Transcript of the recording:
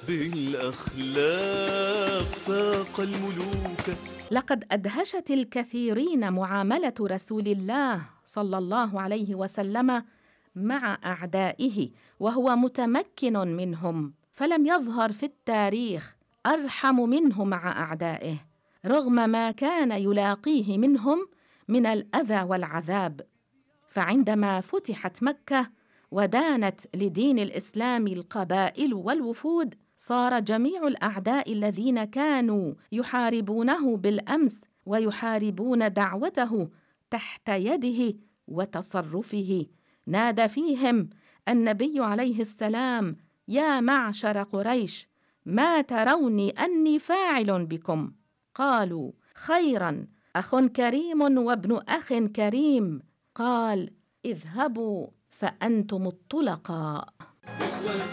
بالأخلاق فاق الملوك. لقد أدهشت الكثيرين معاملة رسول الله صلى الله عليه وسلم مع أعدائه وهو متمكن منهم، فلم يظهر في التاريخ أرحم منه مع أعدائه رغم ما كان يلاقيه منهم من الأذى والعذاب. فعندما فتحت مكة ودانت لدين الإسلام القبائل والوفود، صار جميع الأعداء الذين كانوا يحاربونه بالأمس ويحاربون دعوته تحت يده وتصرفه. نادى فيهم النبي عليه السلام: يا معشر قريش، ما تروني أني فاعل بكم؟ قالوا: خيرا، أخ كريم وابن أخ كريم. قال: اذهبوا فأنتم الطلقاء.